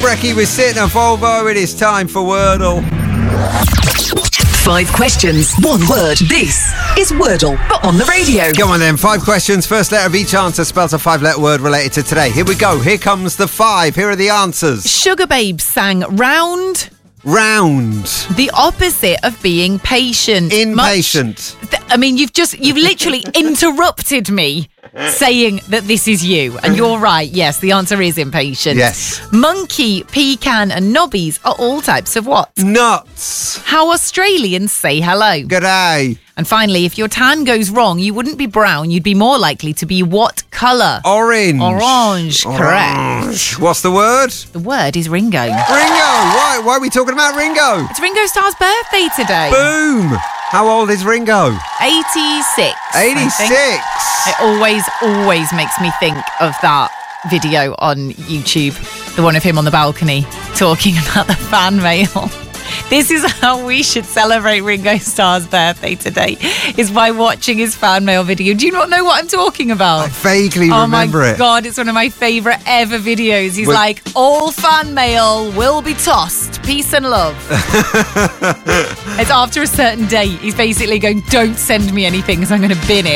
Brecky with Sitting a Volvo. It is time for Wordle. 5 questions, 1 word. This is Wordle, but on the radio. Come on then, 5 questions. First letter of each answer spells a 5-letter word related to today. Here we go. Here comes the 5. Here are the answers. Sugar Babes sang round. Round. The opposite of being patient. Impatient. You've literally interrupted me saying that this is you. And you're right. Yes, the answer is impatient. Yes. Monkey, pecan and knobbies are all types of what? Nuts. How Australians say hello. G'day. And finally, if your tan goes wrong, you wouldn't be brown. You'd be more likely to be what colour? Orange. Orange. Correct. Orange. What's the word? The word is Ringo. Ringo. Why are we talking about Ringo? It's Ringo Starr's birthday today. Boom. How old is Ringo? 86. 86. It always makes me think of that video on YouTube, the one of him on the balcony talking about the fan mail. This is how we should celebrate Ringo Starr's birthday today, is by watching his fan mail video. Do you not know what I'm talking about? I vaguely remember it. Oh my God, it's one of my favourite ever videos. He's like, all fan mail will be tossed. Peace and love. It's after a certain date. He's basically going, don't send me anything because I'm going to bin it.